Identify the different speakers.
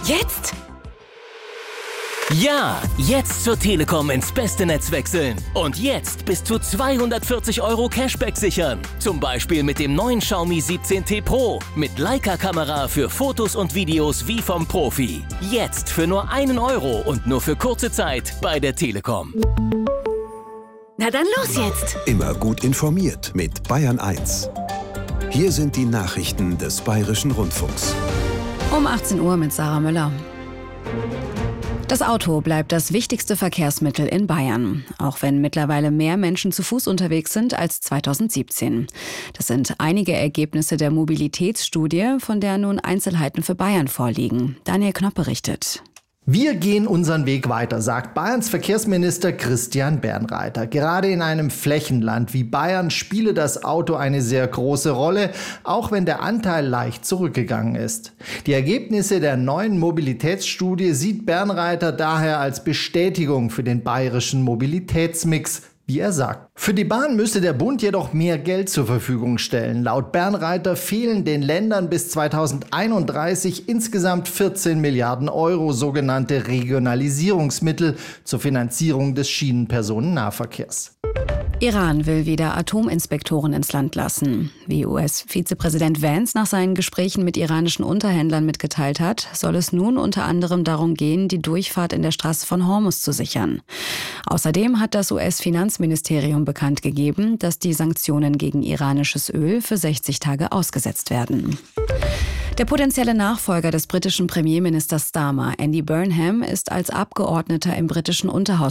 Speaker 1: Jetzt?
Speaker 2: Ja, jetzt zur Telekom ins beste Netz wechseln. Und jetzt bis zu 240 € Cashback sichern. Zum Beispiel mit dem neuen Xiaomi 17T Pro. Mit Leica-Kamera für Fotos und Videos wie vom Profi. Jetzt für nur 1 € und nur für kurze Zeit bei der Telekom.
Speaker 1: Na dann los jetzt!
Speaker 3: Immer gut informiert mit Bayern 1. Hier sind die Nachrichten des Bayerischen Rundfunks.
Speaker 4: Um 18 Uhr mit Sarah Müller. Das Auto bleibt das wichtigste Verkehrsmittel in Bayern, auch wenn mittlerweile mehr Menschen zu Fuß unterwegs sind als 2017. Das sind einige Ergebnisse der Mobilitätsstudie, von der nun Einzelheiten für Bayern vorliegen. Daniel Knopp berichtet.
Speaker 5: Wir gehen unseren Weg weiter, sagt Bayerns Verkehrsminister Christian Bernreiter. Gerade in einem Flächenland wie Bayern spiele das Auto eine sehr große Rolle, auch wenn der Anteil leicht zurückgegangen ist. Die Ergebnisse der neuen Mobilitätsstudie sieht Bernreiter daher als Bestätigung für den bayerischen Mobilitätsmix, wie er sagt. Für die Bahn müsse der Bund jedoch mehr Geld zur Verfügung stellen. Laut Bernreiter fehlen den Ländern bis 2031 insgesamt 14 Milliarden € sogenannte Regionalisierungsmittel zur Finanzierung des Schienenpersonennahverkehrs.
Speaker 4: Iran will wieder Atominspektoren ins Land lassen. Wie US-Vizepräsident Vance nach seinen Gesprächen mit iranischen Unterhändlern mitgeteilt hat, soll es nun unter anderem darum gehen, die Durchfahrt in der Straße von Hormuz zu sichern. Außerdem hat das US-Finanzministerium bekannt gegeben, dass die Sanktionen gegen iranisches Öl für 60 Tage ausgesetzt werden. Der potenzielle Nachfolger des britischen Premierministers Starmer, Andy Burnham, ist als Abgeordneter im britischen Unterhaus